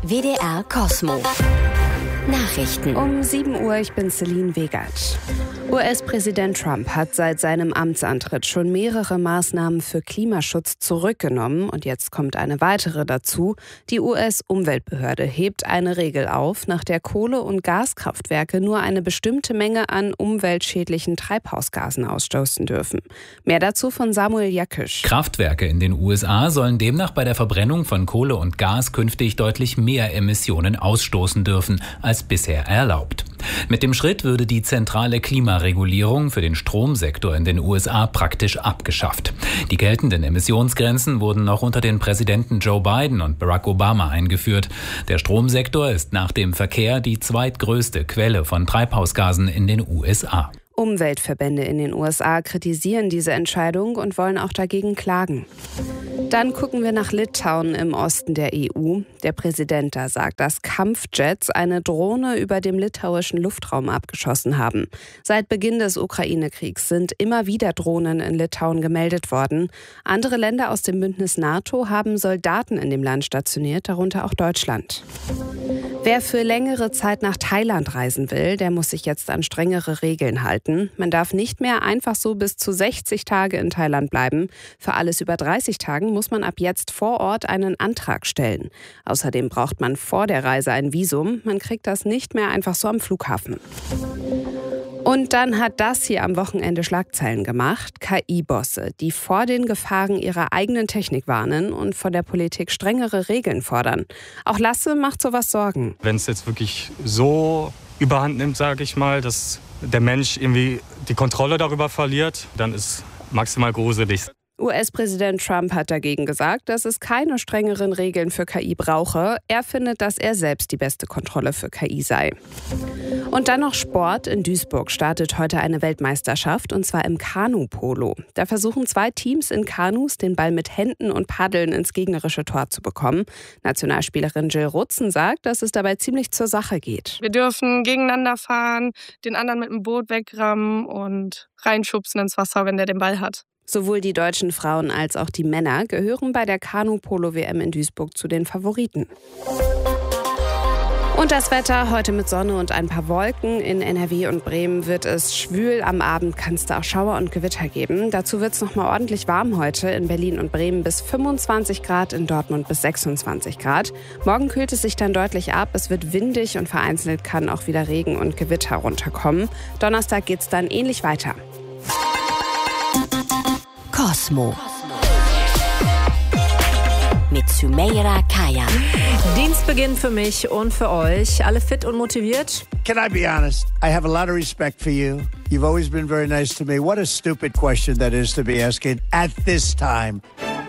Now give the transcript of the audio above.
WDR Kosmo. Nachrichten. Um 7 Uhr, ich bin Celine Wegert. US-Präsident Trump hat seit seinem Amtsantritt schon mehrere Maßnahmen für Klimaschutz zurückgenommen und jetzt kommt eine weitere dazu. Die US-Umweltbehörde hebt eine Regel auf, nach der Kohle- und Gaskraftwerke nur eine bestimmte Menge an umweltschädlichen Treibhausgasen ausstoßen dürfen. Mehr dazu von Samuel Jakisch. Kraftwerke in den USA sollen demnach bei der Verbrennung von Kohle und Gas künftig deutlich mehr Emissionen ausstoßen dürfen als bisher erlaubt. Mit dem Schritt würde die zentrale Klimaregulierung für den Stromsektor in den USA praktisch abgeschafft. Die geltenden Emissionsgrenzen wurden noch unter den Präsidenten Joe Biden und Barack Obama eingeführt. Der Stromsektor ist nach dem Verkehr die zweitgrößte Quelle von Treibhausgasen in den USA. Umweltverbände in den USA kritisieren diese Entscheidung und wollen auch dagegen klagen. Dann gucken wir nach Litauen im Osten der EU. Der Präsident da sagt, dass Kampfjets eine Drohne über dem litauischen Luftraum abgeschossen haben. Seit Beginn des Ukraine-Kriegs sind immer wieder Drohnen in Litauen gemeldet worden. Andere Länder aus dem Bündnis NATO haben Soldaten in dem Land stationiert, darunter auch Deutschland. Wer für längere Zeit nach Thailand reisen will, der muss sich jetzt an strengere Regeln halten. Man darf nicht mehr einfach so bis zu 60 Tage in Thailand bleiben. Für alles über 30 Tagen muss man ab jetzt vor Ort einen Antrag stellen. Außerdem braucht man vor der Reise ein Visum. Man kriegt das nicht mehr einfach so am Flughafen. Und dann hat das hier am Wochenende Schlagzeilen gemacht. KI-Bosse, die vor den Gefahren ihrer eigenen Technik warnen und von der Politik strengere Regeln fordern. Auch Lasse macht sowas Sorgen. Wenn es jetzt wirklich so überhand nimmt, sage ich mal, dass der Mensch irgendwie die Kontrolle darüber verliert, dann ist maximal gruselig. US-Präsident Trump hat dagegen gesagt, dass es keine strengeren Regeln für KI brauche. Er findet, dass er selbst die beste Kontrolle für KI sei. Und dann noch Sport. In Duisburg startet heute eine Weltmeisterschaft, und zwar im Kanu-Polo. Da versuchen 2 Teams in Kanus, den Ball mit Händen und Paddeln ins gegnerische Tor zu bekommen. Nationalspielerin Jill Rutzen sagt, dass es dabei ziemlich zur Sache geht. Wir dürfen gegeneinander fahren, den anderen mit dem Boot wegrammen und reinschubsen ins Wasser, wenn der den Ball hat. Sowohl die deutschen Frauen als auch die Männer gehören bei der Kanu-Polo-WM in Duisburg zu den Favoriten. Und das Wetter heute mit Sonne und ein paar Wolken. In NRW und Bremen wird es schwül. Am Abend kann es da auch Schauer und Gewitter geben. Dazu wird es noch mal ordentlich warm heute. In Berlin und Bremen bis 25 Grad, in Dortmund bis 26 Grad. Morgen kühlt es sich dann deutlich ab. Es wird windig und vereinzelt kann auch wieder Regen und Gewitter runterkommen. Donnerstag geht es dann ähnlich weiter. Kosmo. Mit Sumeira Kaya. Dienstbeginn für mich und für euch. Alle fit und motiviert? Can I be honest? I have a lot of respect for you. You've always been very nice to me. What a stupid question that is to be asking at this time.